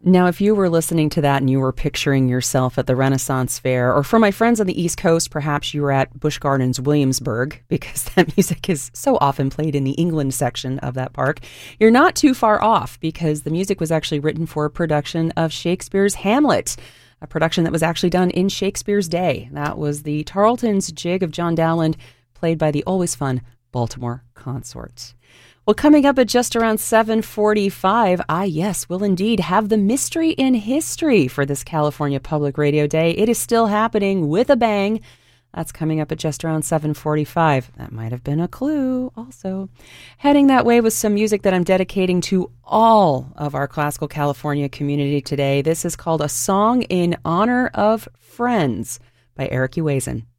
Now, if you were listening to that and you were picturing yourself at the Renaissance Fair, or for my friends on the East Coast, perhaps you were at Busch Gardens Williamsburg, because that music is so often played in the England section of that park, you're not too far off, because the music was actually written for a production of Shakespeare's Hamlet, a production that was actually done in Shakespeare's day. That was the Tarleton's Jig of John Dowland, played by the always fun Baltimore Consorts. Well, coming up at just around 7:45, yes, will indeed have the Mystery in History for this California Public Radio Day. It is still happening with a bang. That's coming up at just around 7:45. That might have been a clue also. Heading that way with some music that I'm dedicating to all of our Classical California community today. This is called A Song in Honor of Friends by Eric Uezen.